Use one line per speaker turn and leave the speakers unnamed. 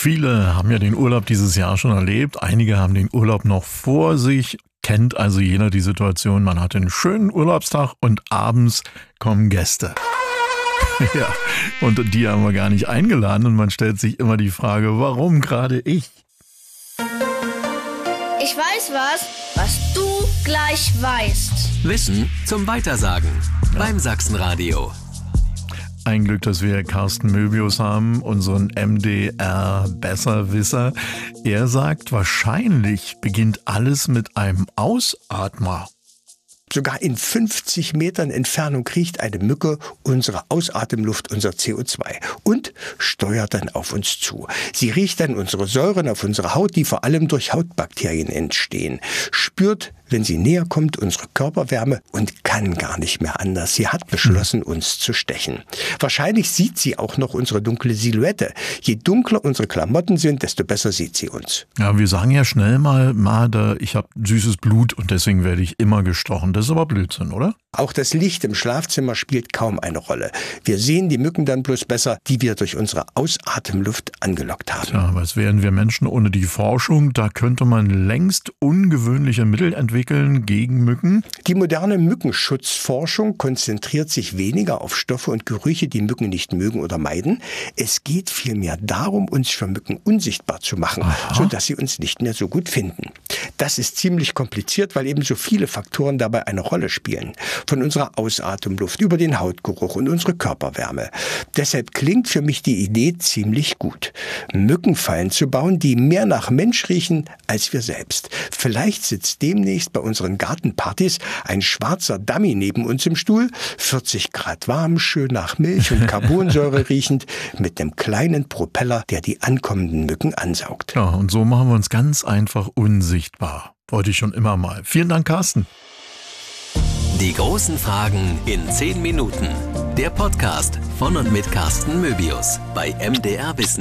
Viele haben ja den Urlaub dieses Jahr schon erlebt. Einige haben den Urlaub noch vor sich. Kennt also jeder die Situation, man hat einen schönen Urlaubstag und abends kommen Gäste. Ja, und die haben wir gar nicht eingeladen und man stellt sich immer die Frage, warum gerade ich?
Ich weiß was du gleich weißt.
Wissen zum Weitersagen beim Sachsenradio.
Ein Glück, dass wir Carsten Möbius haben, unseren MDR-Besserwisser. Er sagt, wahrscheinlich beginnt alles mit einem Ausatmer.
Sogar in 50 Metern Entfernung kriecht eine Mücke unsere Ausatemluft, unser CO2 und steuert dann auf uns zu. Sie riecht dann unsere Säuren auf unserer Haut, die vor allem durch Hautbakterien entstehen, spürt, wenn sie näher kommt, unsere Körperwärme und kann gar nicht mehr anders. Sie hat beschlossen, uns zu stechen. Wahrscheinlich sieht sie auch noch unsere dunkle Silhouette. Je dunkler unsere Klamotten sind, desto besser sieht sie uns.
Ja, wir sagen ja schnell mal, ich habe süßes Blut und deswegen werde ich immer gestochen. Das ist aber Blödsinn, oder?
Auch das Licht im Schlafzimmer spielt kaum eine Rolle. Wir sehen die Mücken dann bloß besser, die wir durch unsere Ausatemluft angelockt haben.
Ja, was wären wir Menschen ohne die Forschung? Da könnte man längst ungewöhnliche Mittel entwickeln gegen Mücken.
Die moderne Mückenschutzforschung konzentriert sich weniger auf Stoffe und Gerüche, die Mücken nicht mögen oder meiden. Es geht vielmehr darum, uns für Mücken unsichtbar zu machen, sodass sie uns nicht mehr so gut finden. Das ist ziemlich kompliziert, weil eben so viele Faktoren dabei eine Rolle spielen. Von unserer Ausatemluft über den Hautgeruch und unsere Körperwärme. Deshalb klingt für mich die Idee ziemlich gut. Mückenfallen zu bauen, die mehr nach Mensch riechen als wir selbst. Vielleicht sitzt demnächst bei unseren Gartenpartys ein schwarzer Dummy neben uns im Stuhl, 40 Grad warm, schön nach Milch und Carbonsäure riechend, mit einem kleinen Propeller, der die ankommenden Mücken ansaugt.
Ja, und so machen wir uns ganz einfach unsichtbar. Wollte ich schon immer mal. Vielen Dank, Carsten.
Die großen Fragen in 10 Minuten. Der Podcast von und mit Carsten Möbius bei MDR Wissen.